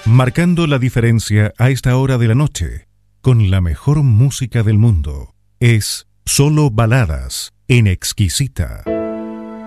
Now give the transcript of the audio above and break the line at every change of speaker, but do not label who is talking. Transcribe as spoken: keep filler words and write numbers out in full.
Marcando la diferencia a esta hora de la noche, con la mejor música del mundo, es Solo Baladas en Exquisita.